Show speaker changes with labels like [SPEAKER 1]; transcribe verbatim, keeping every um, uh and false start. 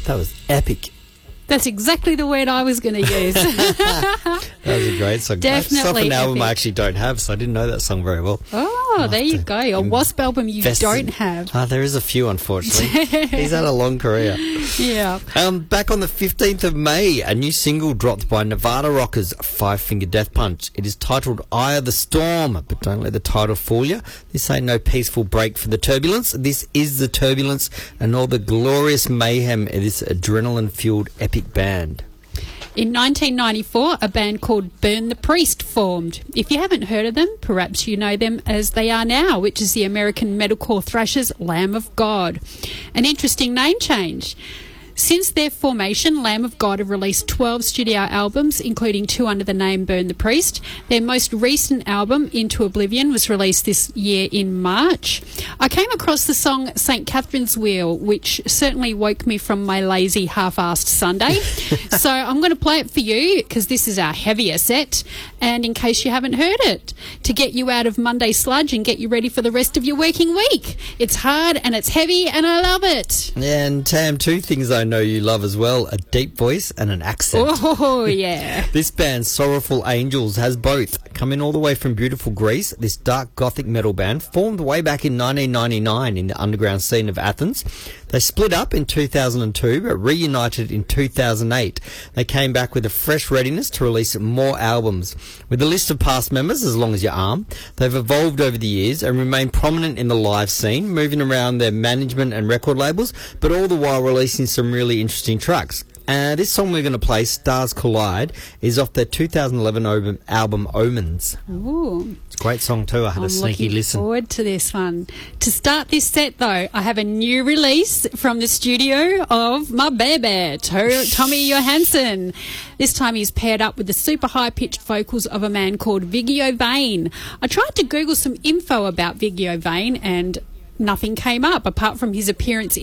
[SPEAKER 1] That was epic.
[SPEAKER 2] That's exactly the word I was going to use.
[SPEAKER 1] That was a great song.
[SPEAKER 2] Definitely
[SPEAKER 1] That's an album
[SPEAKER 2] epic.
[SPEAKER 1] I actually don't have, so I didn't know that song very well.
[SPEAKER 2] Oh, there you go. A Wasp album you
[SPEAKER 1] Invest
[SPEAKER 2] don't
[SPEAKER 1] in-
[SPEAKER 2] have.
[SPEAKER 1] Ah, there is a few, unfortunately. He's had a long career.
[SPEAKER 2] Yeah.
[SPEAKER 1] Um, back on the fifteenth of May, a new single dropped by Nevada Rockers, Five Finger Death Punch. It is titled Eye of the Storm, but don't let the title fool you. This ain't no peaceful break for the turbulence. This is the turbulence and all the glorious mayhem of this adrenaline-fueled epic band.
[SPEAKER 2] In nineteen ninety-four, a band called Burn the Priest formed. If you haven't heard of them, perhaps you know them as they are now, which is the American metalcore thrashers Lamb of God. An interesting name change. Since their formation, Lamb of God have released twelve studio albums, including two under the name Burn the Priest. Their most recent album, Into Oblivion, was released this year in March. I came across the song Saint Catherine's Wheel, which certainly woke me from my lazy, half-assed Sunday. So I'm going to play it for you, because this is our heavier set, and in case you haven't heard it, to get you out of Monday sludge and get you ready for the rest of your working week. It's hard and it's heavy, and I love it.
[SPEAKER 1] And Tam, two things I know you love as well, a deep voice and an accent.
[SPEAKER 2] Oh, yeah.
[SPEAKER 1] This band, Sorrowful Angels, has both. Coming all the way from beautiful Greece, this dark gothic metal band formed way back in nineteen ninety-nine in the underground scene of Athens. They split up in two thousand two but reunited in two thousand eight. They came back with a fresh readiness to release more albums. With a list of past members as long as your arm, they've evolved over the years and remain prominent in the live scene, moving around their management and record labels, but all the while releasing some really interesting tracks. Uh, this song we're going to play, Stars Collide, is off their two thousand eleven album, album Omens.
[SPEAKER 2] Ooh.
[SPEAKER 1] It's a great song too. I had
[SPEAKER 2] I'm
[SPEAKER 1] a sneaky
[SPEAKER 2] looking
[SPEAKER 1] listen.
[SPEAKER 2] forward to this one. To start this set, though, I have a new release from the studio of my baby, To- Tommy Johansson. This time he's paired up with the super high-pitched vocals of a man called Viggo Vane. I tried to Google some info about Viggo Vane and nothing came up apart from his appearance